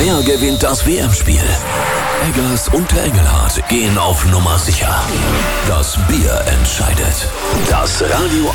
Wer gewinnt das WM-Spiel? Eggers und der Engelhardt gehen auf Nummer sicher. Das Bier entscheidet. Das Radio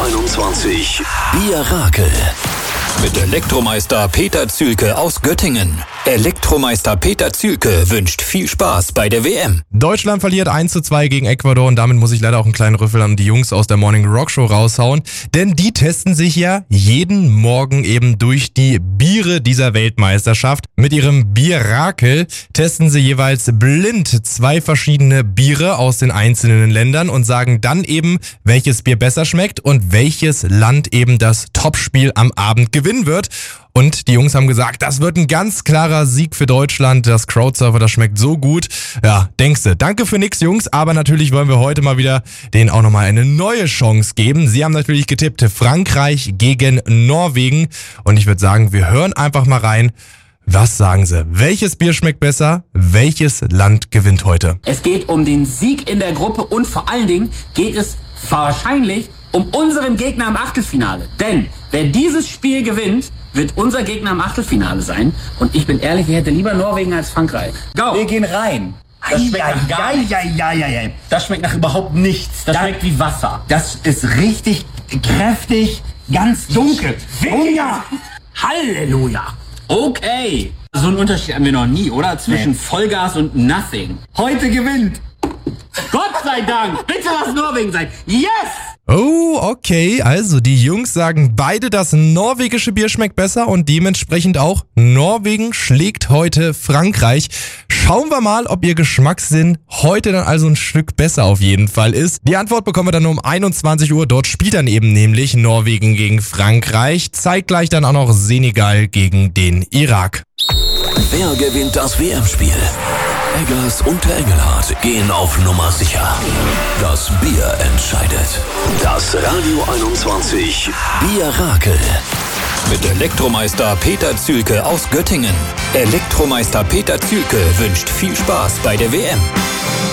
21 Bierakel. Mit Elektromeister Peter Zühlke aus Göttingen. Elektromeister Peter Zühlke wünscht viel Spaß bei der WM. Deutschland verliert 1:2 gegen Ecuador und damit muss ich leider auch einen kleinen Rüffel an die Jungs aus der Morning Rock Show raushauen. Denn die testen sich ja jeden Morgen eben durch die Biere dieser Weltmeisterschaft. Mit ihrem Bierakel testen sie jeweils blind 2 verschiedene Biere aus den einzelnen Ländern und sagen dann eben, welches Bier besser schmeckt und welches Land eben das Topspiel am Abend gewinnen wird. Und die Jungs haben gesagt, das wird ein ganz klarer Sieg für Deutschland. Das Crowdsurfer, das schmeckt so gut. Ja, denkste. Danke für nix, Jungs. Aber natürlich wollen wir heute mal wieder denen auch nochmal eine neue Chance geben. Sie haben natürlich getippt Frankreich gegen Norwegen. Und ich würde sagen, wir hören einfach mal rein. Was sagen Sie? Welches Bier schmeckt besser? Welches Land gewinnt heute? Es geht um den Sieg in der Gruppe und vor allen Dingen geht es wahrscheinlich um unseren Gegner im Achtelfinale. Denn wer dieses Spiel gewinnt, wird unser Gegner im Achtelfinale sein. Und ich bin ehrlich, ich hätte lieber Norwegen als Frankreich. Go! Wir gehen rein. Das schmeckt nach gar nichts. Das schmeckt nach überhaupt nichts. Das schmeckt wie Wasser. Das ist richtig kräftig, ganz dunkel. Wikinger! Halleluja! Okay. So einen Unterschied haben wir noch nie, oder? Zwischen Vollgas und Nothing. Heute gewinnt. Gott sei Dank! Bitte lass Norwegen sein! Yes! Oh, okay. Also die Jungs sagen beide, das norwegische Bier schmeckt besser und dementsprechend auch Norwegen schlägt heute Frankreich. Schauen wir mal, ob ihr Geschmackssinn heute dann also ein Stück besser auf jeden Fall ist. Die Antwort bekommen wir dann um 21 Uhr. Dort spielt dann eben nämlich Norwegen gegen Frankreich. Zeitgleich dann auch noch Senegal gegen den Irak. Wer gewinnt das WM-Spiel? Eggers und der Engelhardt gehen auf Nummer sicher. Das Bier entscheidet. Das Radio 21 Bierakel. Mit Elektromeister Peter Zühlke aus Göttingen. Elektromeister Peter Zühlke wünscht viel Spaß bei der WM.